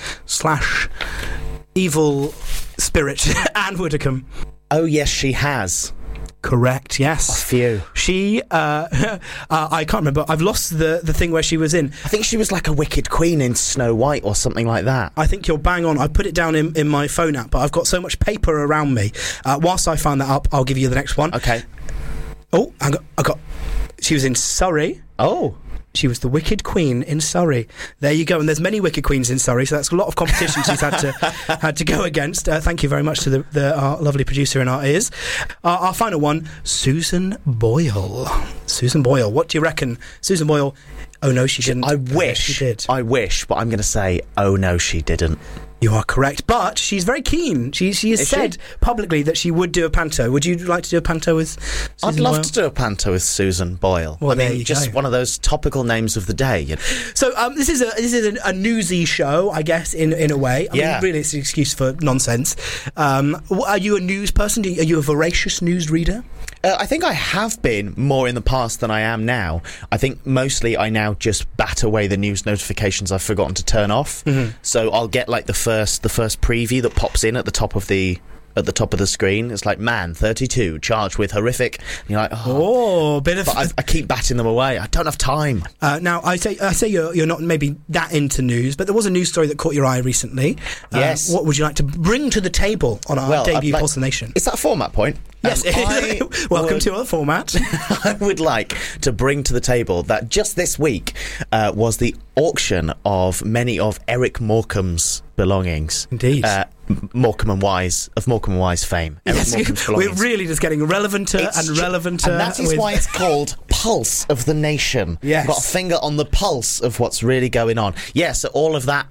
/ evil spirit. Anne Widdecombe. Oh yes, she has. Correct, yes. A few. She, I can't remember. I've lost the thing where she was in. I think she was like a wicked queen in Snow White or something like that. I think you're bang on. I put it down in my phone app, but I've got so much paper around me. Whilst I find that up, I'll give you the next one. Okay. Oh, I got. She was in Surrey. Oh. She was the Wicked Queen in Surrey. There you go. And there's many Wicked Queens in Surrey, so that's a lot of competition she's had to go against. Thank you very much to our lovely producer in our ears. Our final one, Susan Boyle. Susan Boyle. What do you reckon? Susan Boyle. Oh no, she didn't. I wish she did. I wish, but I'm going to say, oh no, she didn't. You are correct, but she's very keen. She has said publicly that she would do a panto. Would you like to do a panto with Susan I'd love Boyle? to do a panto with Susan Boyle. Well, I mean, just one of those topical names of the day. You know? So this is a newsy show, I guess, in a way. I mean, really, it's an excuse for nonsense. Are you a news person? Are you a voracious news reader? I think I have been more in the past than I am now. I think mostly I now just bat away the news notifications I've forgotten to turn off. Mm-hmm. So I'll get like the first preview that pops in at the top of the screen. It's like, man 32 charged with horrific. And you're like, But I keep batting them away. I don't have time. Now I say you're not maybe that into news, but there was a news story that caught your eye recently. Yes. What would you like to bring to the table on our debut Pulse of the Nation? Is that a format point? Yes, welcome to our format. I would like to bring to the table that just this week was the auction of many of Eric Morecambe's belongings. Indeed. Morecambe and Wise fame. Yes, we're really just getting relevanter and relevanter. And that is why it's called Pulse of the Nation. Yes. Got a finger on the pulse of what's really going on. Yeah, so all of that,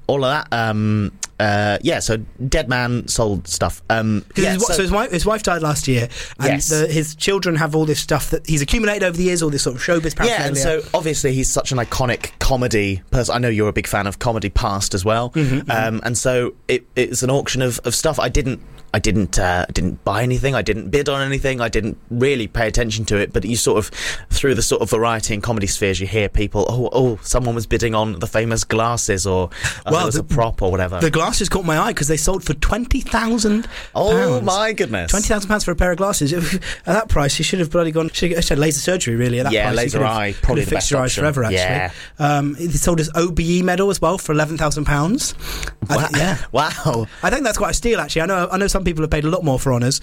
so dead man sold stuff. So his wife died last year, and his children have all this stuff that he's accumulated over the years, all this sort of showbiz paraphernalia. Yeah, and so obviously he's such an iconic comedy person. I know you're a big fan of comedy past as well. Mm-hmm, and so it's an auction of stuff. I didn't didn't buy anything. I didn't bid on anything. I didn't really pay attention to it. But you sort of, through the sort of variety and comedy spheres, you hear people, someone was bidding on the famous glasses, or it was a prop or whatever. The glasses caught my eye because they sold for £20,000. Oh my goodness! £20,000 for a pair of glasses. At that price, you should have bloody gone. Should have had laser surgery, really. At that price, laser eye, probably the best fixed your eyes option. forever. Actually, it sold his OBE medal as well for £11,000. Wow! I think that's quite a steal, actually. I know some people have paid a lot more for honours.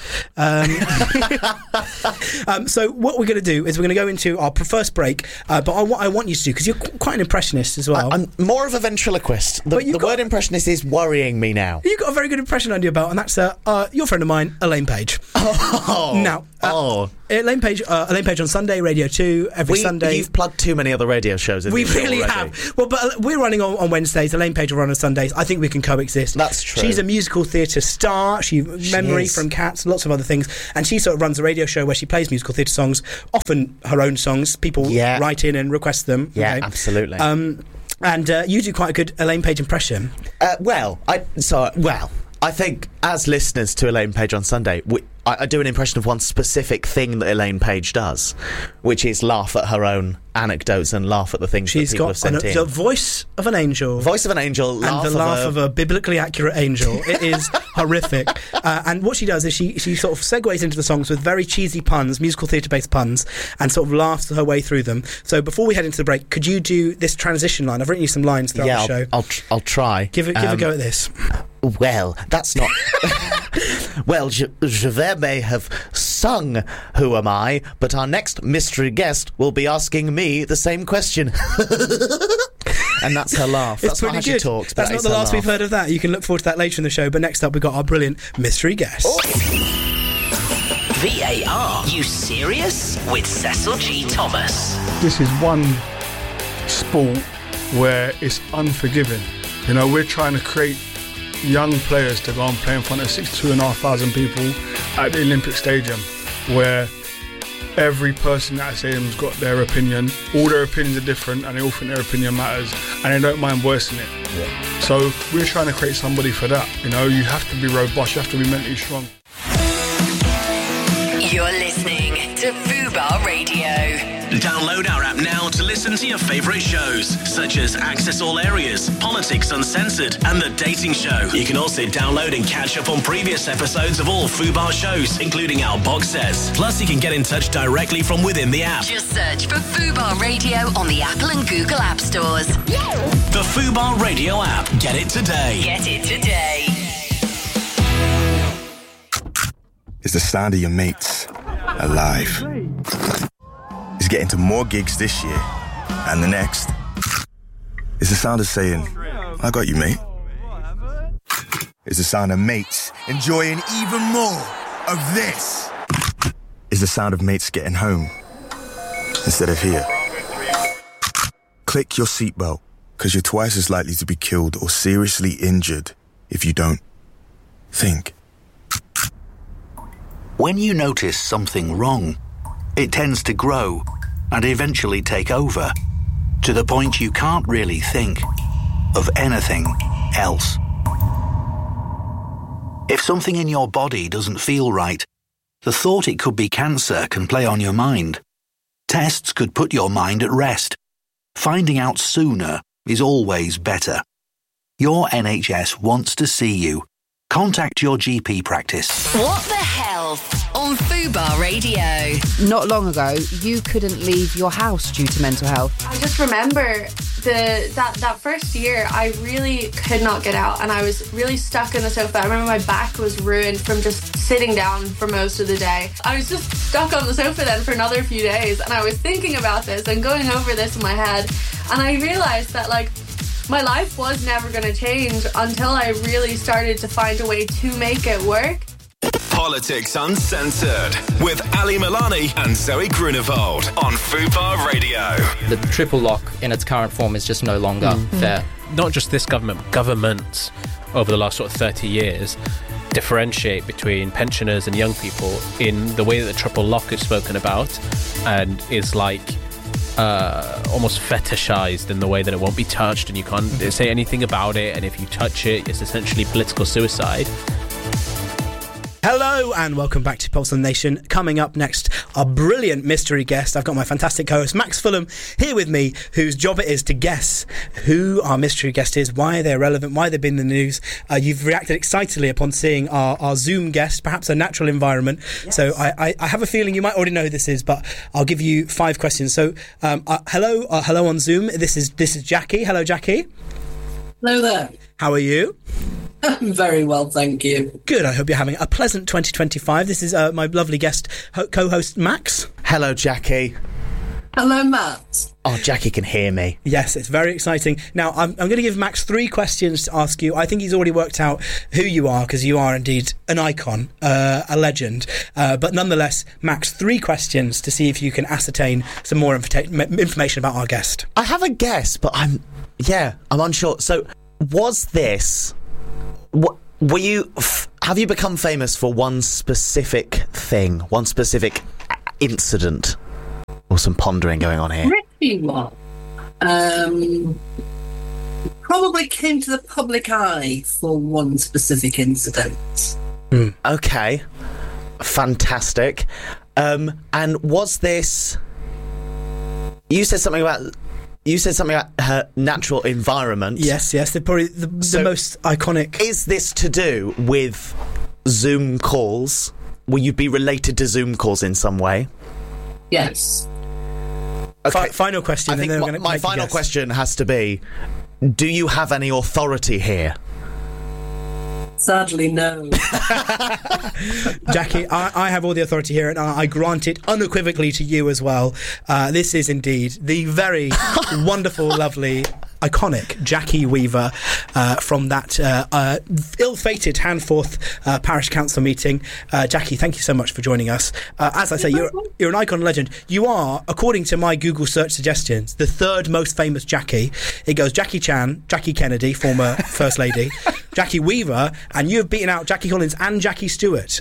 So what we're going to do is we're going to go into our first break. But what I want you to do, because you're quite an impressionist as well. I'm more of a ventriloquist. The word impressionist is worrying me now. You've got a very good impression under your belt, and that's your friend of mine, Elaine Page. Elaine Page on Sunday, Radio 2, every Sunday. You've plugged too many other radio shows. We really have. Well, but we're running on Wednesdays. Elaine Page will run on Sundays. I think we can coexist. That's true. She's a musical theatre star. Memory from Cats, lots of other things. And she sort of runs a radio show where she plays musical theatre songs, often her own songs. People write in and request them. Yeah, absolutely. And you do quite a good Elaine Page impression. I think as listeners to Elaine Page on Sunday, I do an impression of one specific thing that Elaine Page does, which is laugh at her own anecdotes and laugh at the things that people have sent in. The voice of an angel. Voice of an angel. And the laugh of a biblically accurate angel. It is horrific. And what she does is she sort of segues into the songs with very cheesy puns, musical theatre-based puns, and sort of laughs her way through them. So before we head into the break, could you do this transition line? I've written you some lines throughout the show. I'll try. Give a go at this. Well, that's not... Well, Javert may have sung Who Am I, but our next mystery guest will be asking me the same question. And that's her laugh. That's not how she talks. That's not the last we've heard of that. You can look forward to that later in the show. But next up, we've got our brilliant mystery guest. VAR, you serious? With Cecil G. Thomas. This is one sport where it's unforgiving. You know, we're trying to create young players to go and play in front of 62,500 people at the Olympic Stadium, where every person at that stadium's got their opinion. All their opinions are different, and they all think their opinion matters, and they don't mind voicing it. Yeah. So we're trying to create somebody for that. You know, you have to be robust, you have to be mentally strong. You're listening to Fubar Radio. Download our app now to listen to your favourite shows, such as Access All Areas, Politics Uncensored, and The Dating Show. You can also download and catch up on previous episodes of all Fubar shows, including our box sets. Plus, you can get in touch directly from within the app. Just search for Fubar Radio on the Apple and Google App Stores. The Fubar Radio app. Get it today. Get it today. It's the sound of your mates alive. It's getting to more gigs this year and the next. It's the sound of saying, I got you, mate. It's the sound of mates enjoying even more of this. It's the sound of mates getting home instead of here. Click your seatbelt, because you're twice as likely to be killed or seriously injured if you don't think. When you notice something wrong, it tends to grow and eventually take over, to the point you can't really think of anything else. If something in your body doesn't feel right, the thought it could be cancer can play on your mind. Tests could put your mind at rest. Finding out sooner is always better. Your NHS wants to see you. Contact your GP practice. What the Health on Fubar Radio. Not long ago, you couldn't leave your house due to mental health. I just remember that first year, I really could not get out, and I was really stuck in the sofa. I remember my back was ruined from just sitting down for most of the day. I was just stuck on the sofa then for another few days, and I was thinking about this and going over this in my head, and I realised that, like, my life was never going to change until I really started to find a way to make it work. Politics Uncensored with Ali Milani and Zoe Grunewald on Fubar Radio. The triple lock in its current form is just no longer fair. Not just this government, governments over the last sort of 30 years differentiate between pensioners and young people in the way that the triple lock is spoken about, and is like almost fetishized in the way that it won't be touched and you can't say anything about it, and if you touch it, it's essentially political suicide. Hello and welcome back to Pulse of the Nation. Coming up next, a brilliant mystery guest. I've got my fantastic co-host Max Fulham here with me, whose job it is to guess who our mystery guest is, why they're relevant, why they've been in the news. You've reacted excitedly upon seeing our Zoom guest, perhaps a natural environment. Yes. So I have a feeling you might already know who this is, but I'll give you 5 questions. So hello on Zoom. This is Jackie. Hello, Jackie. Hello there. How are you? I'm very well, thank you. Good, I hope you're having a pleasant 2025. This is my lovely guest, co-host Max. Hello, Jackie. Hello, Matt. Oh, Jackie can hear me. Yes, it's very exciting. Now, I'm going to give Max 3 questions to ask you. I think he's already worked out who you are, because you are indeed an icon, a legend. But nonetheless, Max, 3 questions to see if you can ascertain some more information about our guest. I have a guess, but I'm unsure. So, was this... have you become famous for one specific thing, one specific incident, or some pondering going on here? Pretty well. Probably came to the public eye for one specific incident. Okay, fantastic. And was this? You said something about her natural environment. Yes, probably the most iconic. Is this to do with Zoom calls? Will you be related to Zoom calls in some way? Yes. Okay. Final question. I think my final question has to be, do you have any authority here? Sadly, no. Jackie, I have all the authority here, and I grant it unequivocally to you as well. This is indeed the very wonderful, lovely, iconic Jackie Weaver from that ill-fated Handforth Parish Council meeting. Jackie, thank you so much for joining us. As I say, you're an icon legend. You are, according to my Google search suggestions, the 3rd most famous Jackie. It goes Jackie Chan, Jackie Kennedy, former First Lady, Jackie Weaver, and you have beaten out Jackie Collins and Jackie Stewart.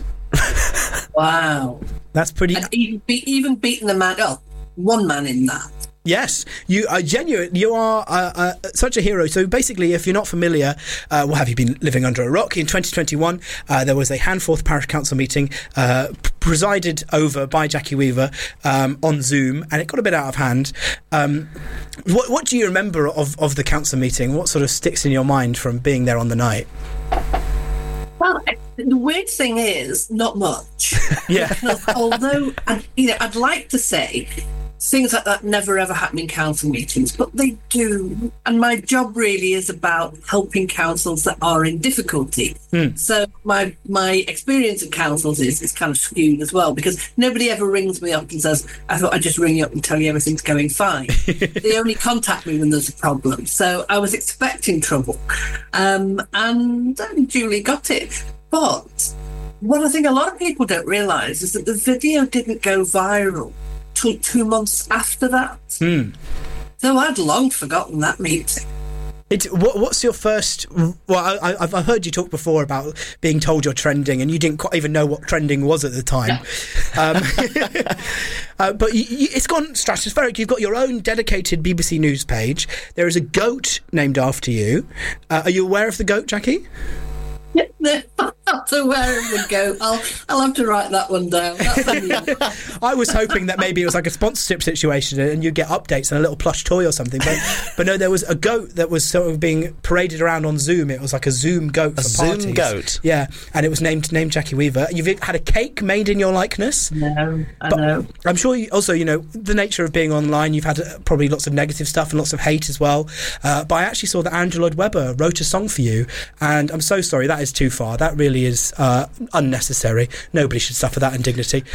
Wow. That's pretty... And even beaten the man... Oh, one man in that. Yes, you are genuine. You are such a hero. So basically, if you're not familiar, have you been living under a rock? In 2021, there was a Handforth Parish Council meeting presided over by Jackie Weaver on Zoom, and it got a bit out of hand. What do you remember of the council meeting? What sort of sticks in your mind from being there on the night? Well, the weird thing is, not much. Yeah. Although, I'd like to say things like that never ever happen in council meetings, but they do. And my job really is about helping councils that are in difficulty. So my experience of councils is kind of skewed as well, because nobody ever rings me up and says, I thought I'd just ring you up and tell you everything's going fine. They only contact me when there's a problem. So I was expecting trouble, and duly got it. But what I think a lot of people don't realise is that the video didn't go viral till 2 months after that. So I'd long forgotten that meeting. What's your first... Well, I've heard you talk before about being told you're trending, and you didn't quite even know what trending was at the time. No. But it's gone stratospheric. You've got your own dedicated BBC News page. There is a goat named after you. Are you aware of the goat, Jackie? Yeah, I'm not aware of the goat. I'll have to write that one down. I was hoping that maybe it was like a sponsorship situation and you'd get updates and a little plush toy or something. But no, there was a goat that was sort of being paraded around on Zoom. It was like a Zoom goat for parties. Zoom goat? Yeah, and it was named Jackie Weaver. You've had a cake made in your likeness. No, I know. I'm sure you also, the nature of being online, you've had probably lots of negative stuff and lots of hate as well. But I actually saw that Andrew Lloyd Webber wrote a song for you, and I'm so sorry, that is too far. That really is unnecessary. Nobody should suffer that indignity.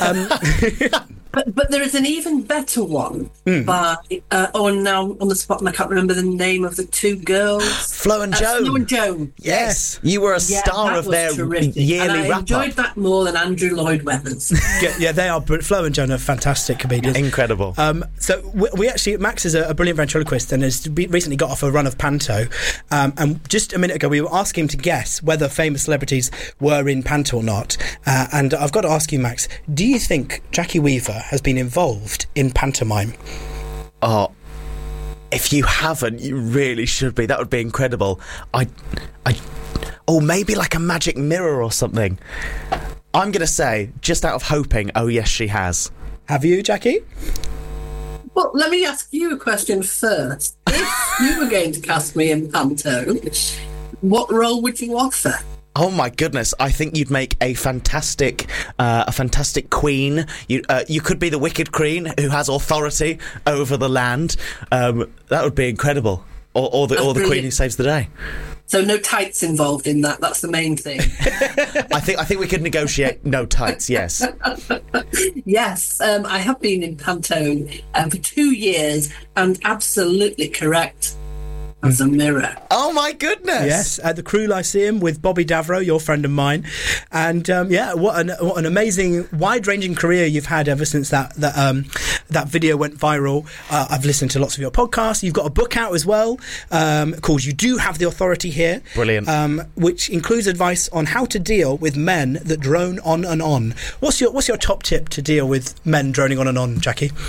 But there is an even better one by now on the spot, and I can't remember the name of the 2 girls. Flo and Joan. Flo and Joan. Yes. You were a star of their yearly wrap-up. I enjoyed that more than Andrew Lloyd Webber's. Yeah, they are. Flo and Joan are fantastic comedians. Incredible. So we actually, Max is a brilliant ventriloquist and has recently got off a run of panto. And just a minute ago, we were asking him to guess whether famous celebrities were in panto or not. And I've got to ask you, Max, do you think Jackie Weaver has been involved in pantomime? Oh, if you haven't, you really should be. That would be incredible. Or maybe like a magic mirror or something. I'm going to say, just out of hoping, oh yes, she has. Have you, Jackie? Well, let me ask you a question first. If you were going to cast me in Panto, what role would you offer? Oh my goodness! I think you'd make a fantastic queen. You could be the Wicked Queen who has authority over the land. That would be incredible. Or the queen who saves the day. So no tights involved in that. That's the main thing. I think we could negotiate no tights. Yes. Yes, I have been in Panto for 2 years, and absolutely correct. As a mirror. Oh my goodness! Yes, at the Crew Lyceum with Bobby Davro, your friend of mine, and what an amazing, wide-ranging career you've had ever since that video went viral. I've listened to lots of your podcasts. You've got a book out as well called "You Do Have the Authority Here." Brilliant. Which includes advice on how to deal with men that drone on and on. What's your top tip to deal with men droning on and on, Jackie?